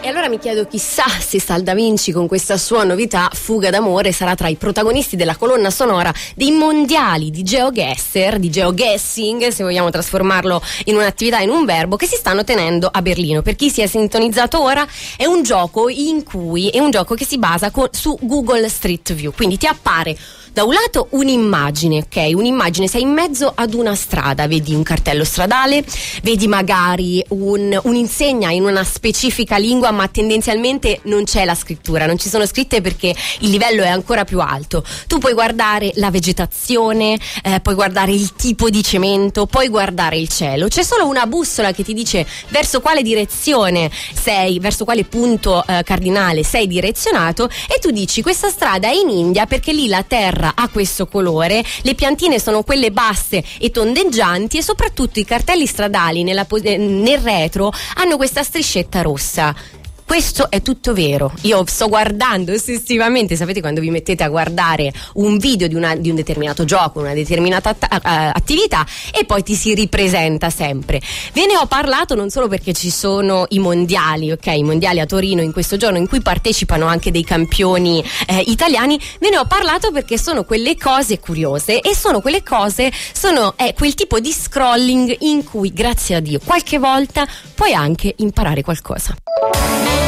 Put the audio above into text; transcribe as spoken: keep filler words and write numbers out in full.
E allora mi chiedo, chissà se Sal Da Vinci con questa sua novità Fuga d'amore sarà tra i protagonisti della colonna sonora dei mondiali di GeoGuessr, di GeoGuessing, se vogliamo trasformarlo in un'attività, in un verbo, che si stanno tenendo a Berlino. Per chi si è sintonizzato ora, è un gioco in cui è un gioco che si basa con, su Google Street View, quindi ti appare da un lato un'immagine, ok? Un'immagine, sei in mezzo ad una strada, vedi un cartello stradale, vedi magari un, un'insegna in una specifica lingua, ma tendenzialmente non c'è la scrittura, non ci sono scritte perché il livello è ancora più alto. Tu puoi guardare la vegetazione, eh, puoi guardare il tipo di cemento, puoi guardare il cielo. C'è solo una bussola che ti dice verso quale direzione sei, verso quale punto eh, cardinale sei direzionato, e tu dici questa strada è in India perché lì la terra ha questo colore, le piantine sono quelle basse e tondeggianti, e soprattutto i cartelli stradali nella, nel retro hanno questa striscetta rossa. Questo è tutto vero. Io sto guardando ossessivamente, sapete quando vi mettete a guardare un video di, una, di un determinato gioco, una determinata att- attività, e poi ti si ripresenta sempre. Ve ne ho parlato non solo perché ci sono i mondiali, ok, i mondiali a Torino in questo giorno in cui partecipano anche dei campioni eh, italiani, ve ne ho parlato perché sono quelle cose curiose, e sono quelle cose, sono è quel tipo di scrolling in cui, grazie a Dio, qualche volta puoi anche imparare qualcosa.